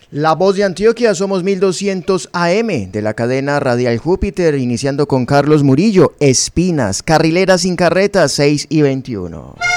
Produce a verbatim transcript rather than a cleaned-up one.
La Voz de Antioquia, somos mil doscientos A M de la cadena Radial Júpiter, iniciando con Carlos Murillo, Espinas, Carrilera sin carretas, seis y veintiuno.